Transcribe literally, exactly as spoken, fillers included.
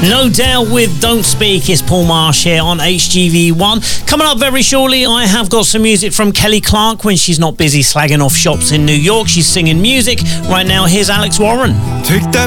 No Doubt with Don't Speak. It's Paul Marsh here on H G V one. Coming up very shortly, I have got some music from Kelly Clark when she's not busy slagging off shops in New York. She's singing music. Right now, here's Alex Warren. Take that